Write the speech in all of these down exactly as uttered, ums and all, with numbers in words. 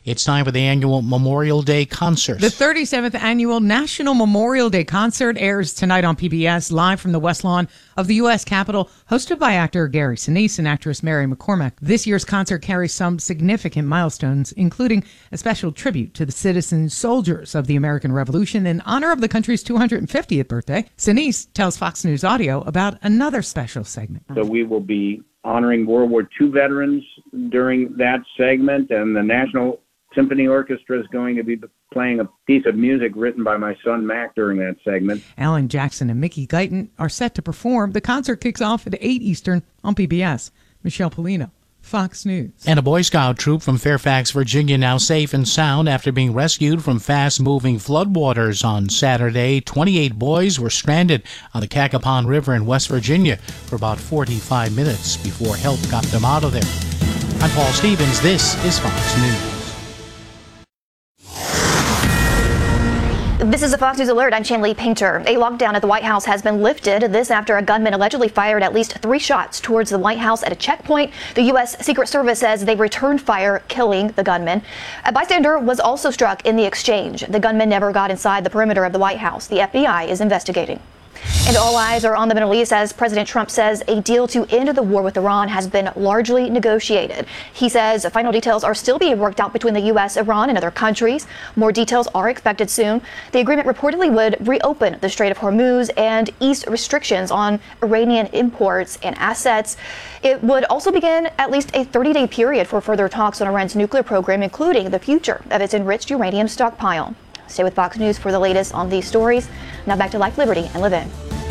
It's time for the annual Memorial Day concert. The thirty-seventh Annual National Memorial Day Concert airs tonight on P B S, live from the West Lawn of the U S Capitol, hosted by actor Gary Sinise and actress Mary McCormack. This year's concert carries some significant milestones, including a special tribute to the citizen soldiers of the American Revolution in honor of the country's two hundred fiftieth birthday. Sinise tells Fox News Audio about another special segment. So we will be honoring World War Two veterans during that segment, and the National Symphony Orchestra is going to be playing a piece of music written by my son Mac during that segment. Alan Jackson and Mickey Guyton are set to perform. The concert kicks off at eight Eastern on P B S. Michelle Polino, Fox News. And a Boy Scout troop from Fairfax, Virginia, now safe and sound after being rescued from fast-moving floodwaters on Saturday. twenty-eight boys were stranded on the Cacapon River in West Virginia for about forty-five minutes before help got them out of there. I'm Paul Stevens. This is Fox News. This is a Fox News Alert. I'm Chanley Painter. A lockdown at the White House has been lifted. This after a gunman allegedly fired at least three shots towards the White House at a checkpoint. The U S Secret Service says they returned fire, killing the gunman. A bystander was also struck in the exchange. The gunman never got inside the perimeter of the White House. The F B I is investigating. And all eyes are on the Middle East as President Trump says a deal to end the war with Iran has been largely negotiated. He says final details are still being worked out between the U S, Iran, and other countries. More details are expected soon. The agreement reportedly would reopen the Strait of Hormuz and ease restrictions on Iranian imports and assets. It would also begin at least a thirty-day period for further talks on Iran's nuclear program, including the future of its enriched uranium stockpile. Stay with Fox News for the latest on these stories. Now back to Life, Liberty, and Live In.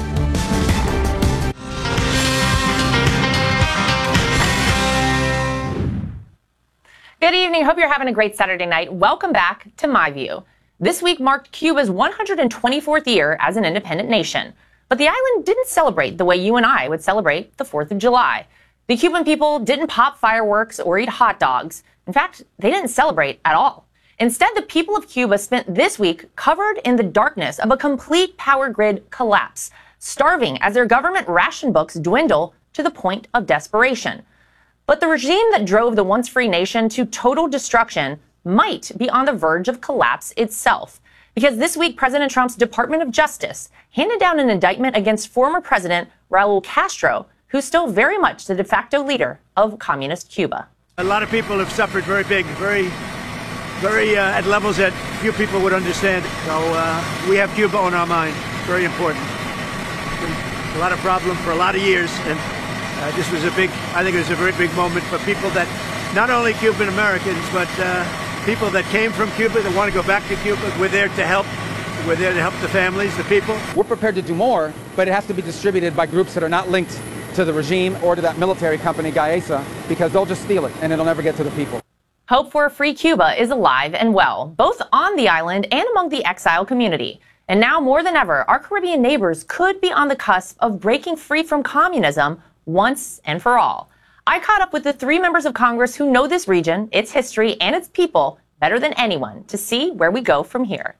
Good evening. Hope you're having a great Saturday night. Welcome back to My View. This week marked Cuba's one hundred twenty-fourth year as an independent nation. But the island didn't celebrate the way you and I would celebrate the fourth of July. The Cuban people didn't pop fireworks or eat hot dogs. In fact, they didn't celebrate at all. Instead, the people of Cuba spent this week covered in the darkness of a complete power grid collapse, starving as their government ration books dwindle to the point of desperation. But the regime that drove the once free nation to total destruction might be on the verge of collapse itself. Because this week, President Trump's Department of Justice handed down an indictment against former President Raul Castro, who's still very much the de facto leader of communist Cuba. A lot of people have suffered very big, very very uh, at levels that few people would understand. So uh, we have Cuba on our mind. Very important. Been a lot of problem for a lot of years, and uh, this was a big, I think it was a very big moment for people that, not only Cuban Americans, but uh, people that came from Cuba that want to go back to Cuba. We're there to help. We're there to help the families, the people. We're prepared to do more, but it has to be distributed by groups that are not linked to the regime or to that military company, Gaesa, because they'll just steal it and it'll never get to the people. Hope for a free Cuba is alive and well, both on the island and among the exile community. And now more than ever, our Caribbean neighbors could be on the cusp of breaking free from communism once and for all. I caught up with the three members of Congress who know this region, its history, and its people better than anyone to see where we go from here.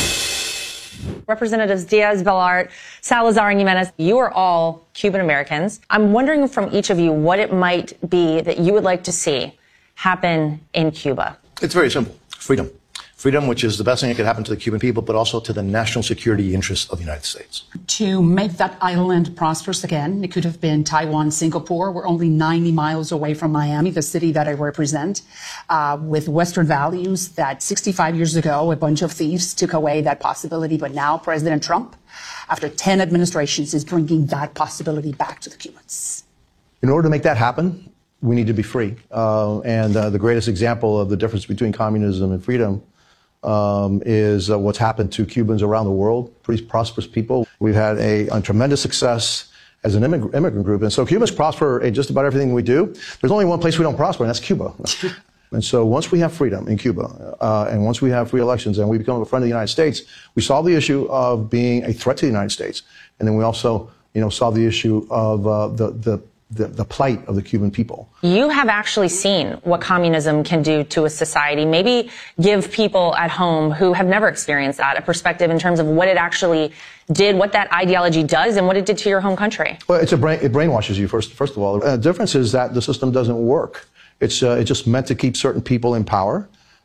Representatives Diaz-Balart, Salazar, and Jimenez, you are all Cuban Americans. I'm wondering from each of you what it might be that you would like to see happen in Cuba. It's very simple. Freedom. Freedom, which is the best thing that could happen to the Cuban people, but also to the national security interests of the United States. To make that island prosperous again, it could have been Taiwan, Singapore. We're only ninety miles away from Miami, the city that I represent, uh, with Western values that sixty-five years ago, a bunch of thieves took away that possibility. But now President Trump, after ten administrations, is bringing that possibility back to the Cubans. In order to make that happen, we need to be free. Uh, and uh, the greatest example of the difference between communism and freedom Um, is uh, what's happened to Cubans around the world, pretty prosperous people. We've had a, a tremendous success as an immig- immigrant group. And so Cubans prosper in just about everything we do. There's only one place we don't prosper, and that's Cuba. And so once we have freedom in Cuba, uh, and once we have free elections and we become a friend of the United States, we solve the issue of being a threat to the United States. And then we also, you know, solve the issue of uh, the, the The, the plight of the Cuban people. You have actually seen what communism can do to a society. Maybe give people at home who have never experienced that a perspective in terms of what it actually did, what that ideology does, and what it did to your home country. Well, it's a brain, it brainwashes you, first, first of all. Uh, the difference is that the system doesn't work. It's, uh, it's just meant to keep certain people in power.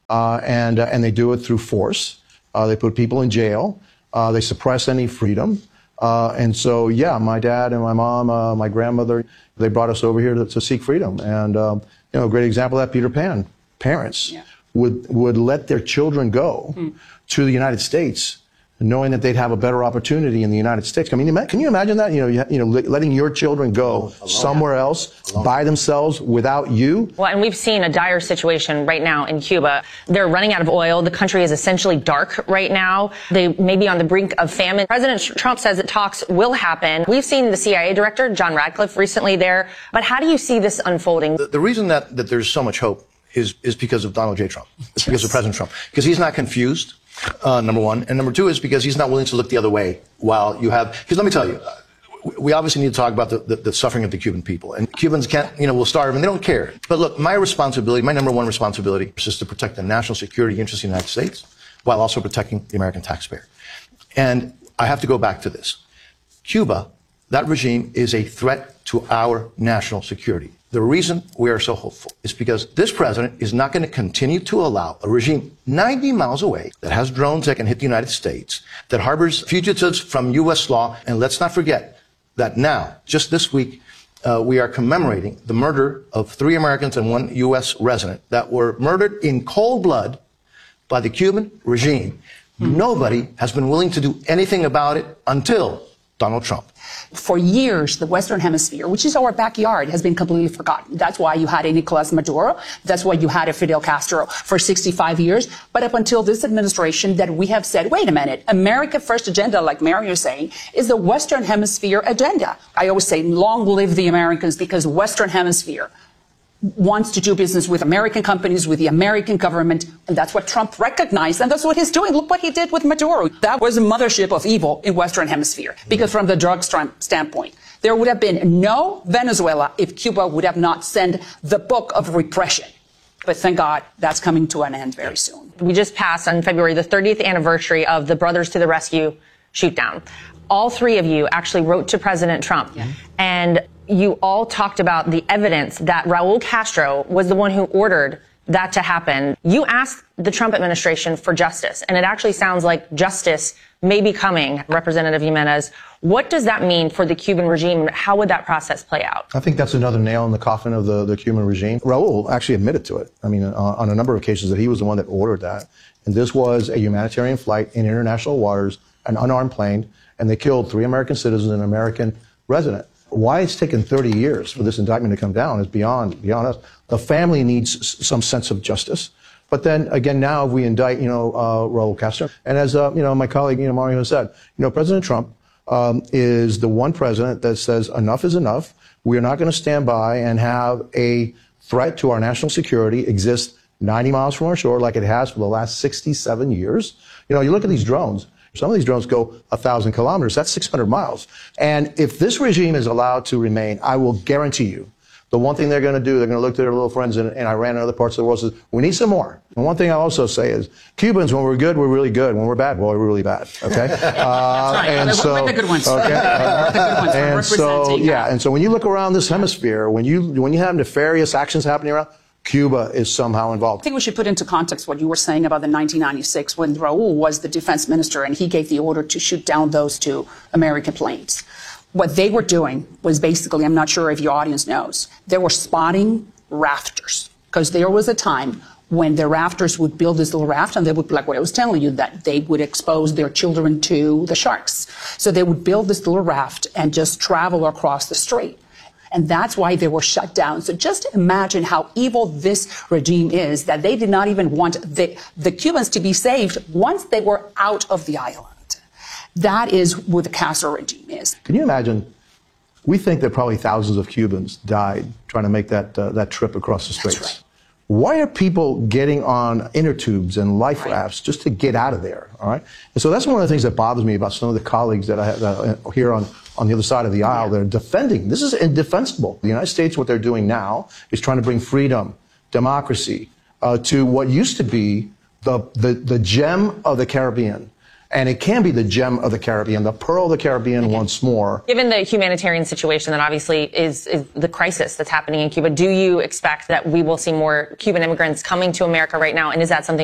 uh, and, uh, and they do it through force. Uh, they put people in jail. Uh, they suppress any freedom. Uh, and so, yeah, my dad and my mom, uh, my grandmother, they brought us over here to, to seek freedom. And, um, you know, a great example of that, Peter Pan. Parents yeah. would, would let their children go mm. to the United States, knowing that they'd have a better opportunity in the United States. I mean, can you imagine that? You know, you, you know, letting your children go Alone. somewhere else Alone. by themselves without you. Well, and we've seen a dire situation right now in Cuba. They're running out of oil. The country is essentially dark right now. They may be on the brink of famine. President Trump says that talks will happen. We've seen the C I A director, John Radcliffe, recently there. But how do you see this unfolding? The, the reason that, that there's so much hope is, is because of Donald J. Trump. It's because of President Trump. Because he's not confused. Uh, number one. And number two is because he's not willing to look the other way while you have, because let me tell you, we obviously need to talk about the, the, the suffering of the Cuban people. And Cubans can't, you know, will starve and they don't care. But look, my responsibility, my number one responsibility is to protect the national security interests of the United States while also protecting the American taxpayer. And I have to go back to this. Cuba, that regime is a threat to our national security. The reason we are so hopeful is because this president is not going to continue to allow a regime ninety miles away that has drones that can hit the United States, that harbors fugitives from U S law. And let's not forget that now, just this week, uh, we are commemorating the murder of three Americans and one U S resident that were murdered in cold blood by the Cuban regime. Mm-hmm. Nobody has been willing to do anything about it until Donald Trump. For years, the Western Hemisphere, which is our backyard, has been completely forgotten. That's why you had a Nicolas Maduro. That's why you had a Fidel Castro for sixty-five years. But up until this administration that we have said, wait a minute, America First agenda, like Mary is saying, is the Western Hemisphere agenda. I always say, long live the Americans, because Western Hemisphere wants to do business with American companies, with the American government, and that's what Trump recognized, and that's what he's doing. Look what he did with Maduro. That was a mothership of evil in Western Hemisphere, because from the drug standpoint, there would have been no Venezuela if Cuba would have not sent the book of repression. But thank God that's coming to an end very soon. We just passed on February the thirtieth anniversary of the Brothers to the Rescue shootdown. All three of you actually wrote to President Trump, yeah. and you all talked about the evidence that Raul Castro was the one who ordered that to happen. You asked the Trump administration for justice, and it actually sounds like justice may be coming. Representative Jimenez, what does that mean for the Cuban regime? How would that process play out? I think that's another nail in the coffin of the, the Cuban regime. Raul actually admitted to it. I mean, uh, on a number of occasions that he was the one that ordered that. And this was a humanitarian flight in international waters, an unarmed plane, and they killed three American citizens and an American resident. Why it's taken thirty years for this indictment to come down is beyond beyond us. The family needs some sense of justice. But then again, now we indict, you know, uh, Raul Castro. And as uh, you know, my colleague, you know, Mario said, you know, President Trump um, is the one president that says enough is enough. We are not going to stand by and have a threat to our national security exist ninety miles from our shore like it has for the last sixty-seven years. You know, you look at these drones. Some of these drones go a thousand kilometers. That's six hundred miles. And if this regime is allowed to remain, I will guarantee you, the one thing they're going to do, they're going to look to their little friends in, in Iran and other parts of the world and say, we need some more. And one thing I also say is, Cubans, when we're good, we're really good. When we're bad, boy, we're really bad. Okay? Uh, right. And so, we're the good ones. Okay? Uh, the good ones. And so, yeah. And so when you look around this hemisphere, when you when you have nefarious actions happening around, Cuba is somehow involved. I think we should put into context what you were saying about the nineteen ninety-six when Raul was the defense minister and he gave the order to shoot down those two American planes. What they were doing was basically, I'm not sure if your audience knows, they were spotting rafters, because there was a time when the rafters would build this little raft and they would, like what I was telling you, that they would expose their children to the sharks. So they would build this little raft and just travel across the strait. And that's why they were shut down. So just imagine how evil this regime is, that they did not even want the, the Cubans to be saved once they were out of the island. That is what the Castro regime is. Can you imagine? We think that probably thousands of Cubans died trying to make that, uh, that trip across the straits. Right. Why are people getting on inner tubes and life right. rafts just to get out of there? All right. And so that's one of the things that bothers me about some of the colleagues that I have uh, here on, on the other side of the aisle. Yeah. They're defending. This is indefensible. The United States, what they're doing now is trying to bring freedom, democracy uh, to what used to be the, the, the gem of the Caribbean. And it can be the gem of the Caribbean, the pearl of the Caribbean once more. Given the humanitarian situation that obviously is, is the crisis that's happening in Cuba, do you expect that we will see more Cuban immigrants coming to America right now? And is that something